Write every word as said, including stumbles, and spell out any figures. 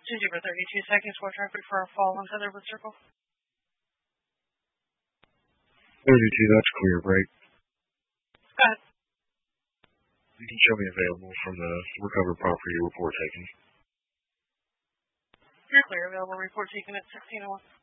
Did you for thirty-two seconds for traffic for a fall on Heatherwood Circle? thirty-two, that's clear, right? Go ahead. You can show me available from the recovered property report taken. You're clear. Available report taken at sixteen oh one.